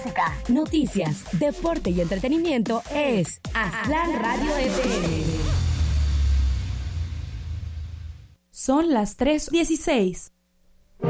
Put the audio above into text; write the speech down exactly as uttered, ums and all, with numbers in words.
música, noticias, deporte y entretenimiento es Aztlán Radio F M. Son las tres dieciséis.